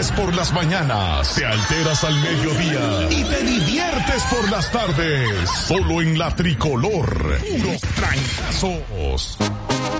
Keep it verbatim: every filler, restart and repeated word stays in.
ríes por las mañanas, te alteras al mediodía y te diviertes por las tardes. Solo en la Tricolor, puros trancazos.